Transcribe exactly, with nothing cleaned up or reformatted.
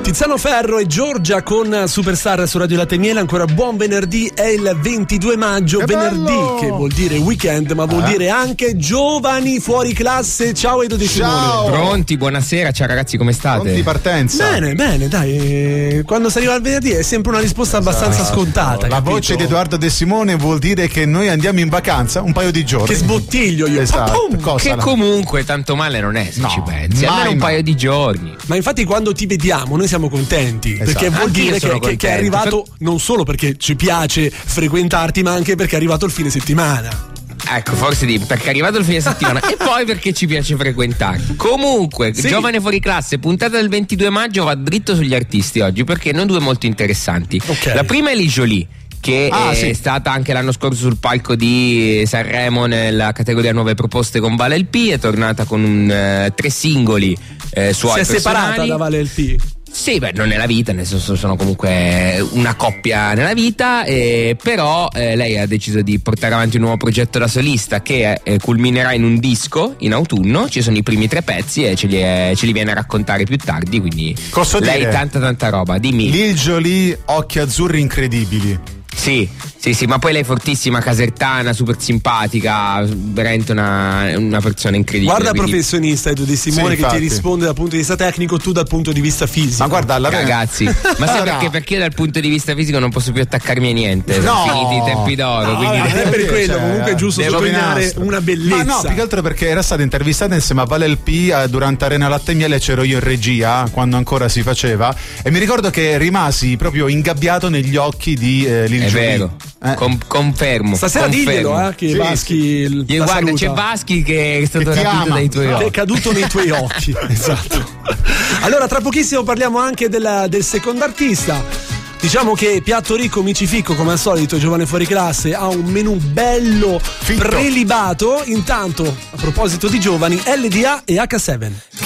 Tiziano Ferro e Giorgia con Superstar su Radio Latte e Miele. Ancora buon venerdì, è il ventidue maggio, che venerdì bello! Che vuol dire weekend, ma vuol eh? dire anche giovani fuori classe. Ciao Edo De Simone. Pronti, buonasera, ciao ragazzi, come state? Pronti, partenza. Bene, bene, dai. Quando si arriva al venerdì è sempre una risposta abbastanza esatto. scontata. La capito? voce di Edoardo De Simone vuol dire che noi andiamo in vacanza un paio di giorni. Che sbottiglio io. Esatto. Che comunque tanto male non è, se no, ci pensi. Almeno un paio di giorni. Ma infatti quando ti vediamo noi siamo contenti, esatto. perché vuol Anch'io dire che, che, che è arrivato non solo perché ci piace frequentarti, ma anche perché è arrivato il fine settimana. Ecco, forse di perché è arrivato il fine settimana e poi perché ci piace frequentarti. Comunque, sì. Giovane fuori classe, puntata del ventidue maggio, va dritto sugli artisti oggi perché ne ho due molto interessanti. Okay. La prima è Lee Jolie, che ah, è sì. stata anche l'anno scorso sul palco di Sanremo nella categoria nuove proposte con Vale L P, è tornata con un, uh, tre singoli uh, suoi si è personali. separata da Vale L P? Sì, beh, non nella vita, nel senso sono comunque una coppia nella vita, eh, però eh, lei ha deciso di portare avanti un nuovo progetto da solista che eh, culminerà in un disco in autunno. Ci sono i primi tre pezzi e ce li, è, ce li viene a raccontare più tardi, quindi posso lei dire, tanta tanta roba. Dimmi. Lee Jolie, occhi azzurri incredibili. Sì, sì, sì, ma poi lei è fortissima, casertana, super simpatica, veramente una, una persona incredibile. Guarda quindi... professionista Edo De Simone, sì, che ti risponde dal punto di vista tecnico, tu dal punto di vista fisico. Ma guarda, la ragazzi, ma sai perché? Perché io dal punto di vista fisico non posso più attaccarmi a niente. No, sono finiti i tempi d'oro. No, quindi non è per quello, cioè, comunque è giusto sottolineare una bellezza. Ma no, più che altro perché era stata intervistata insieme a Vale L P eh, durante Arena Latte e Miele, c'ero io in regia quando ancora si faceva e mi ricordo che rimasi proprio ingabbiato negli occhi di eh, Lee Jolie. È vero. Eh. Com- confermo. Stasera confermo. diglielo, eh, che sì, Baschi. Sì. Guarda, saluta. C'è Baschi che è stato che rapito dai tuoi occhi. Che è caduto nei tuoi occhi. Esatto. Allora, tra pochissimo parliamo anche della, del secondo artista. Diciamo che Piatto Ricco Micificco, come al solito, giovane fuori classe, ha un menù bello Fitto. prelibato. Intanto, a proposito di giovani, L D A e H sette.